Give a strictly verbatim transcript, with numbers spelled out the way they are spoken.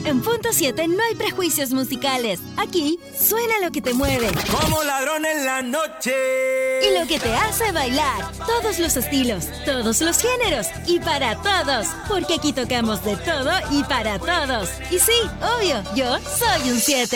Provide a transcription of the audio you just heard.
En Punto siete no hay prejuicios musicales. Aquí suena lo que te mueve. Como ladrón en la noche. Y lo que te hace bailar. Todos los estilos, todos los géneros y para todos. Porque aquí tocamos de todo y para todos. Y sí, obvio, yo soy un siete.